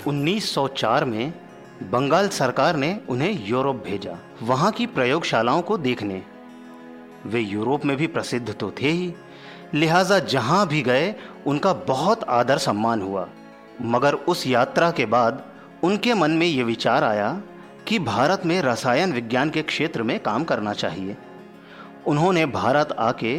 1904 में बंगाल सरकार ने उन्हें यूरोप भेजा, वहां की प्रयोगशालाओं को देखने। वे यूरोप में भी प्रसिद्ध तो थे ही, लिहाजा जहां भी गए उनका बहुत आदर सम्मान हुआ। मगर उस यात्रा के बाद उनके मन में ये विचार आया कि भारत में रसायन विज्ञान के क्षेत्र में काम करना चाहिए। उन्होंने भारत आके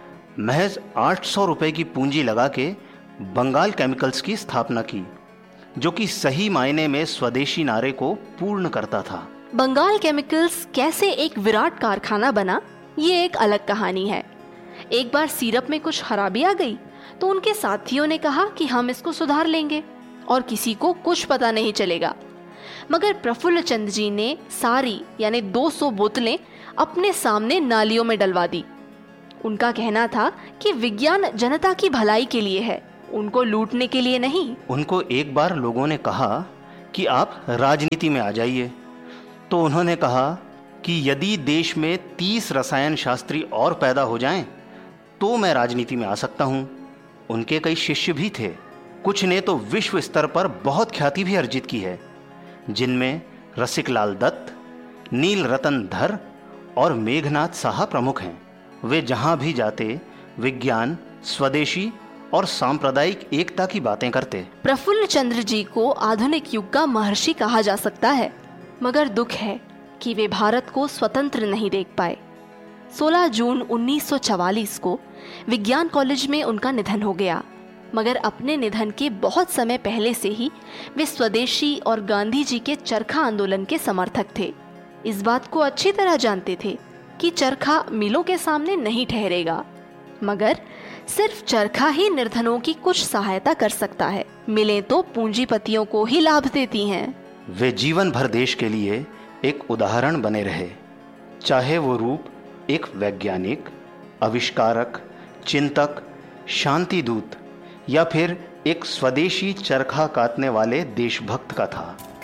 महज 800 रुपए की पूंजी लगा के बंगाल केमिकल्स की स्थापना की, जो कि सही मायने में स्वदेशी नारे को पूर्ण करता था। बंगाल केमिकल्स कैसे एक विराट कारखाना बना, ये एक अलग कहानी है। एक बार सिरप में कुछ खराबी आ गई तो उनके साथियों ने कहा कि हम इसको सुधार लेंगे और किसी को कुछ पता नहीं चलेगा। मगर प्रफुल्ल चंद्र जी ने सारी यानी 200 बोतलें अपने सामने नालियों में डलवा दी। उनका कहना था कि विज्ञान जनता की भलाई के लिए है, उनको लूटने के लिए नहीं। उनको एक बार लोगों ने कहा कि आप राजनीति में आ जाइए, तो उन्होंने कहा कि यदि देश में 30 रसायन शास्त्री और पैदा हो जाएं, तो मैं राजनीति में आ सकता हूं। उनके कई शिष्य भी थे, कुछ ने तो विश्व स्तर पर बहुत ख्याति भी अर्जित की है, जिनमें रसिकलाल दत्त, नील रतन धर और मेघनाथ साहा प्रमुख हैं। वे जहां भी जाते विज्ञान, स्वदेशी और सांप्रदायिक एकता की बातें करते। प्रफुल्ल चंद्र जी को आधुनिक युग का महर्षि कहा जा सकता है, मगर दुख है कि वे भारत को स्वतंत्र नहीं देख पाए। 16 जून 1944 को विज्ञान कॉलेज में उनका निधन हो गया। मगर अपने निधन के बहुत समय पहले से ही वे स्वदेशी और गांधी जी के चरखा आंदोलन के समर्थक थे। इस बात को अच्छी तरह जानते थे कि चरखा मिलों के सामने नहीं ठहरेगा, मगर सिर्फ चरखा ही निर्धनों की कुछ सहायता कर सकता है। मिलें तो पूंजीपतियों को ही लाभ देती हैं। वे जीवन भर देश के लिए एक उदाहरण बने रहे, चाहे वो रूप एक वैज्ञानिक, आविष्कारक, चिंतक, शांति दूत या फिर एक स्वदेशी चरखा काटने वाले देशभक्त का था।